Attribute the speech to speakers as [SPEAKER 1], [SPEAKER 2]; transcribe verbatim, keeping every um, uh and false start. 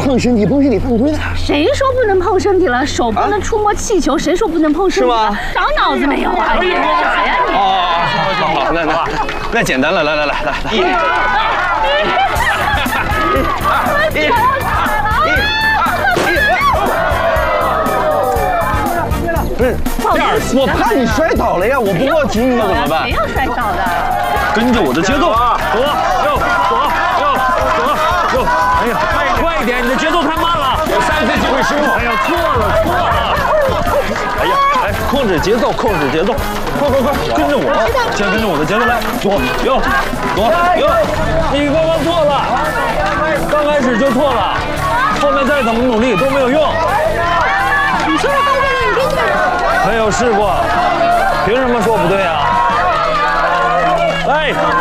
[SPEAKER 1] 碰身体，碰身体犯规的。
[SPEAKER 2] 谁说不能碰身体了？手不能触摸气球，谁说不能碰身体？
[SPEAKER 1] 是吗？
[SPEAKER 2] 长脑子没有啊？你谁呀你？
[SPEAKER 1] 哦，好，好，那那那简单了，来来来来来，一、二、一、二、一、不是，第二次我怕你摔倒了呀，我不过提你怎么办？
[SPEAKER 2] 谁要摔倒的？
[SPEAKER 3] 跟着我的节奏，左右左右左右，哎呀，快一点，你的节奏太慢了。
[SPEAKER 1] 有三次机会失误。
[SPEAKER 3] 哎呀，错了错了。哎呀，哎，控制节奏，控制节奏，快快快，跟着我，先跟着我的节奏来，左右左右。你刚刚错了，刚开始就错了，后面再怎么努力都没有用。
[SPEAKER 2] 你说了半天了，你别讲。
[SPEAKER 3] 没有试过，凭什么说不对啊？来。